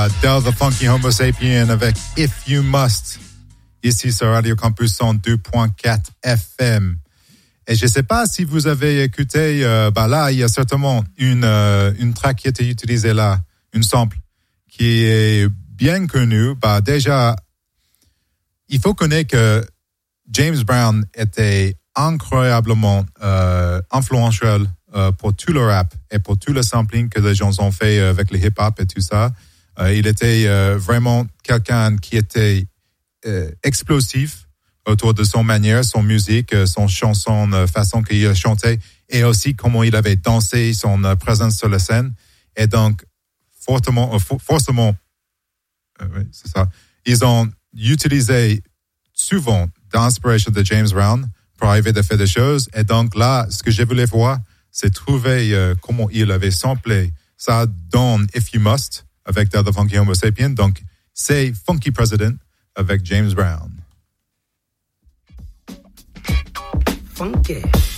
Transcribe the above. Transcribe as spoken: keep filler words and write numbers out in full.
uh, Del the Funky Homo Sapien avec If You Must, ici sur Radio Campus cent deux point quatre F M. Et je ne sais pas si vous avez écouté, euh, bah là, il y a certainement une, euh, une track qui a été utilisée là, une sample, qui est bien connue. Bah, déjà, il faut connaître que James Brown était incroyablement euh, influentiel euh, pour tout le rap et pour tout le sampling que les gens ont fait avec le hip-hop et tout ça. Euh, il était euh, vraiment quelqu'un qui était euh, explosif autour de son manière, son musique, son chanson, la façon qu'il chantait, et aussi comment il avait dansé, son présence sur la scène. Et donc, fortement, euh, forcément, euh, oui, c'est ça, ils ont utilisé souvent l'inspiration de James Brown pour arriver à faire des choses. Et donc là, ce que je voulais voir, c'est trouver euh, comment il avait samplé ça dans If You Must, avec The Funky Homo Sapien. Donc, c'est Funky President avec James Brown. Funky.